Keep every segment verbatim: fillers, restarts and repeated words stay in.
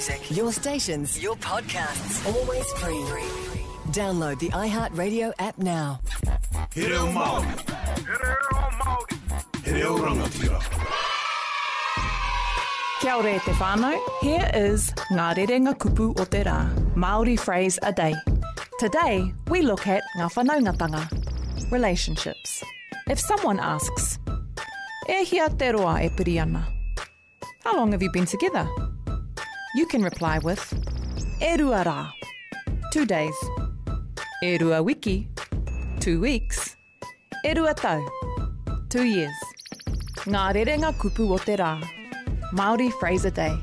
music, Your stations, your podcasts, always free. Download the iHeartRadio app now. He reo Māori. He reo Māori. He reo rangatira. Kia ora e te whānau. Here is Ngā Rerenga Kupu o te Rā, Māori phrase a day. Today, we look at ngā whanaungatanga, relationships. If someone asks, e hia te roa e piri ana? How long have you been together? You can reply with, e rua rā, two days. E rua wiki, two weeks. E rua tau, two years. Ngā Rerenga Kupu o te Rā, Māori phrase a day.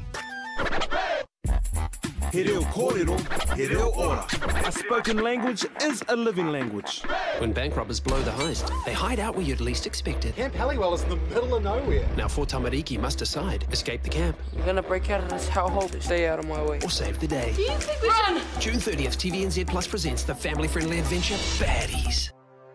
He reo kōrero, he reo ora. A spoken language is a living language. When bank robbers blow the heist, they hide out where you'd least expect it. Camp Halliwell is in the middle of nowhere. Now Fort Tamariki must decide, escape the camp. I'm gonna break out of this hellhole, stay out of my way. Or save the day. Do you think we should... June thirtieth, T V N Z Plus presents the family-friendly adventure Baddies.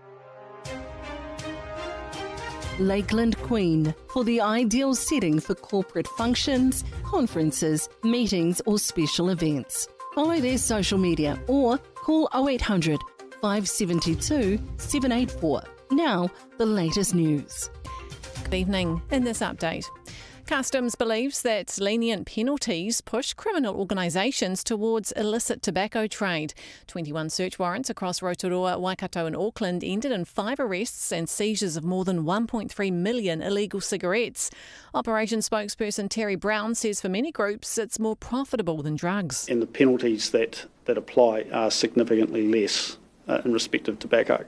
Lakeland Queen, for the ideal setting for corporate functions, conferences, meetings or special events. Follow their social media or call oh eight hundred, five seven two, seven eight four. Now, the latest news. Good evening. In this update, Customs believes that lenient penalties push criminal organisations towards illicit tobacco trade. twenty-one search warrants across Rotorua, Waikato and Auckland ended in five arrests and seizures of more than one point three million illegal cigarettes. Operations spokesperson Terry Brown says for many groups it's more profitable than drugs. And the penalties that, that apply are significantly less uh, in respect of tobacco.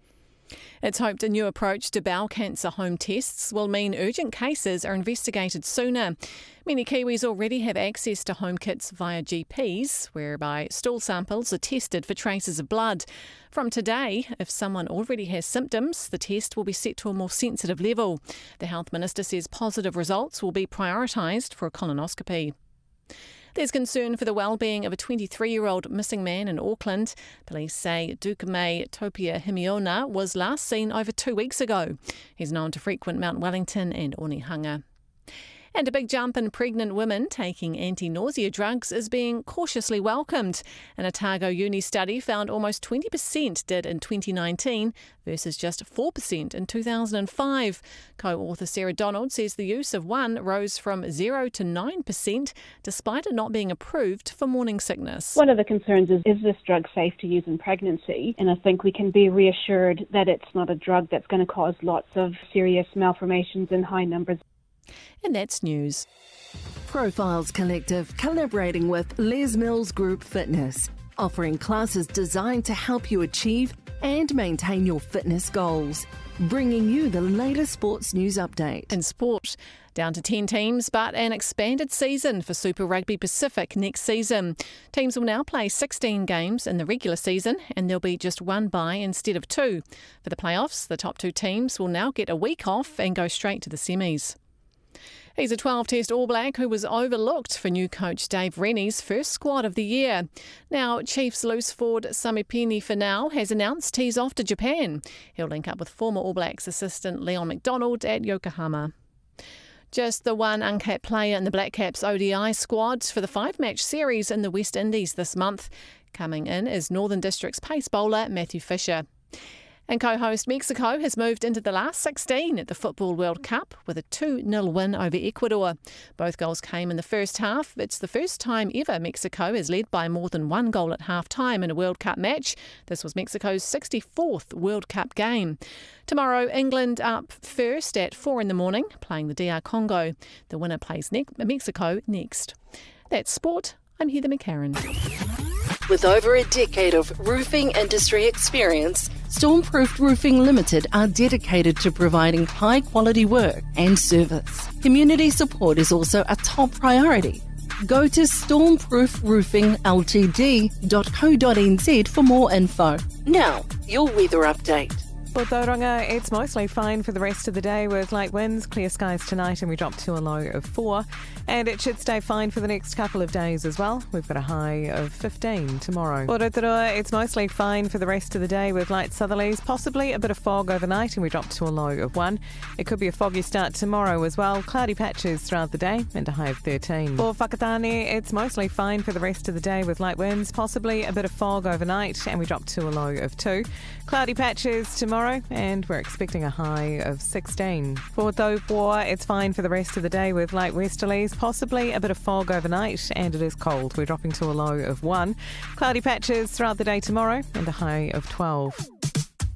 It's hoped a new approach to bowel cancer home tests will mean urgent cases are investigated sooner. Many Kiwis already have access to home kits via G Ps, whereby stool samples are tested for traces of blood. From today, if someone already has symptoms, the test will be set to a more sensitive level. The Health Minister says positive results will be prioritised for a colonoscopy. There's concern for the well-being of a twenty-three-year-old missing man in Auckland. Police say Dukame Topia Himiona was last seen over two weeks ago. He's known to frequent Mount Wellington and Onehunga. And a big jump in pregnant women taking anti-nausea drugs is being cautiously welcomed. An Otago Uni study found almost twenty percent did in twenty nineteen versus just four percent in two thousand five. Co-author Sarah Donald says the use of one rose from zero to nine percent despite it not being approved for morning sickness. One of the concerns is, is this drug safe to use in pregnancy? And I think we can be reassured that it's not a drug that's going to cause lots of serious malformations in high numbers. And that's news. Profiles Collective collaborating with Les Mills Group Fitness, offering classes designed to help you achieve and maintain your fitness goals. Bringing you the latest sports news update. In sport, down to ten teams, but an expanded season for Super Rugby Pacific next season. Teams will now play sixteen games in the regular season, and there'll be just one bye instead of two. For the playoffs, the top two teams will now get a week off and go straight to the semis. He's a twelve-test All Black who was overlooked for new coach Dave Rennie's first squad of the year. Now, Chiefs loose forward Samipeni Finau has announced he's off to Japan. He'll link up with former All Blacks assistant Leon McDonald at Yokohama. Just the one uncapped player in the Black Caps O D I squad for the five-match series in the West Indies this month. Coming in is Northern District's pace bowler Matthew Fisher. And co-host Mexico has moved into the last sixteen at the Football World Cup with a two nil win over Ecuador. Both goals came in the first half. It's the first time ever Mexico has led by more than one goal at half-time in a World Cup match. This was Mexico's sixty-fourth World Cup game. Tomorrow, England up first at four in the morning, playing the D R Congo. The winner plays ne- Mexico next. That's sport. I'm Heather McCarran. With over a decade of roofing industry experience, Stormproof Roofing Limited are dedicated to providing high-quality work and service. Community support is also a top priority. Go to stormproof roofing l t d dot co dot n z for more info. Now, your weather update. For Tauranga, it's mostly fine for the rest of the day with light winds, clear skies tonight, and we drop to a low of four. And it should stay fine for the next couple of days as well. We've got a high of fifteen tomorrow. For Rotorua, it's mostly fine for the rest of the day with light southerlies, possibly a bit of fog overnight, and we drop to a low of one. It could be a foggy start tomorrow as well. Cloudy patches throughout the day and a high of thirteen. For Whakatane, it's mostly fine for the rest of the day with light winds, possibly a bit of fog overnight, and we drop to a low of two. Cloudy patches tomorrow, and we're expecting a high of sixteen. For Taupo, it's fine for the rest of the day with light westerlies, possibly a bit of fog overnight, and it is cold. We're dropping to a low of one. Cloudy patches throughout the day tomorrow, and a high of twelve.